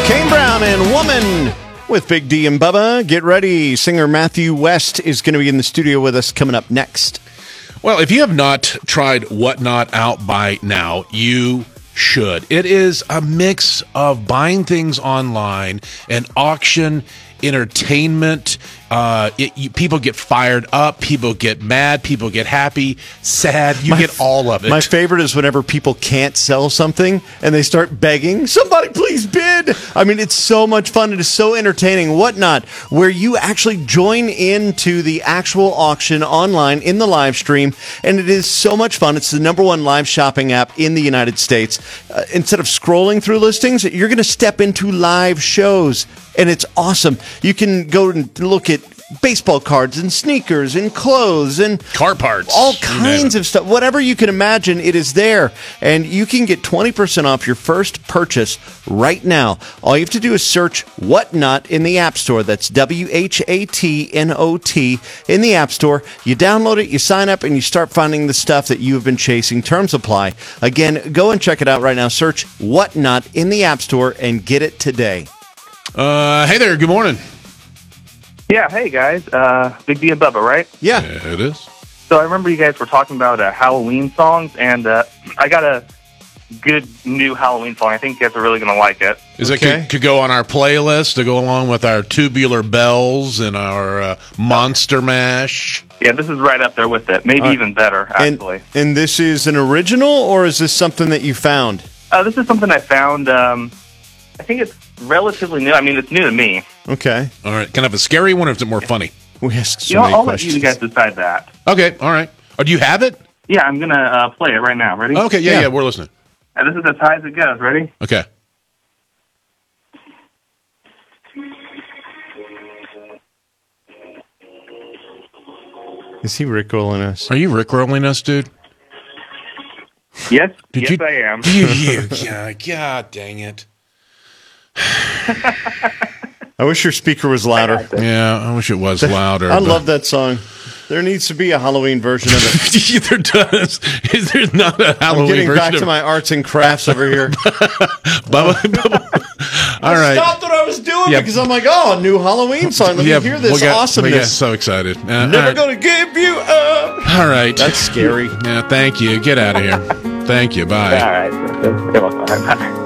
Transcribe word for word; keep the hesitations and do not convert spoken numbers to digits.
Kane Brown and Woman with Big D and Bubba. Get ready. Singer Matthew West is going to be in the studio with us coming up next. Well, if you have not tried Whatnot out by now, you should. It is a mix of buying things online and auction, entertainment. Uh, it, you, people get fired up, people get mad, people get happy, sad. You my, get all of it. My favorite is whenever people can't sell something and they start begging, somebody please bid. I mean, it's so much fun. It is so entertaining. Whatnot, where you actually join into the actual auction online in the live stream, and it is so much fun. It's the number one live shopping app in the United States. Uh, instead of scrolling through listings, you're going to step into live shows, and it's awesome. You can go and look at baseball cards and sneakers and clothes and car parts, all kinds of stuff. Whatever you can imagine, it is there. And you can get twenty percent off your first purchase right now. All you have to do is search Whatnot in the App Store. That's W H A T N O T in the App Store. You download it, you sign up, and you start finding the stuff that you have been chasing. Terms apply. Again, go and check it out right now. Search Whatnot in the App Store and get it today. Uh, hey there, good morning. Yeah, hey guys, uh, Big D and Bubba, right? Yeah. yeah, it is. So I remember you guys were talking about uh, Halloween songs, and uh, I got a good new Halloween song. I think you guys are really going to like it. Is okay. it could, could go on our playlist to go along with our Tubular Bells and our uh, Monster Mash? Yeah, this is right up there with it. Maybe right. even better, actually. And, and this is an original, or is this something that you found? Uh, this is something I found. Um, I think it's relatively new. I mean, it's new to me. Okay. All right. Kind of a scary one, or is it more funny? We ask so you know, many I'll questions. let you guys decide that. Okay. All right. Oh, do you have it? Yeah, I'm going to uh, play it right now. Ready? Okay. Yeah, Yeah. yeah. We're listening. And this is as high as it goes. Ready? Okay. Is he rickrolling us? Are you rickrolling us, dude? Yes. Did yes, you, I am. You, you, yeah, God dang it. I wish your speaker was louder. Yeah, I wish it was louder. I love that song. There needs to be a Halloween version of it. There does. Is there not a Halloween I'm getting version back of to my arts and crafts over here. Bubba, Bubba. All right. I stopped what I was doing Yeah. because I'm like, oh, a new Halloween song. Let Yeah, me hear this we got, We awesomeness. got so excited. Uh, all Never right. gonna give you up. All right. That's scary. Yeah, thank you. Get out of here. Thank you. Bye. All right. You're welcome. Bye.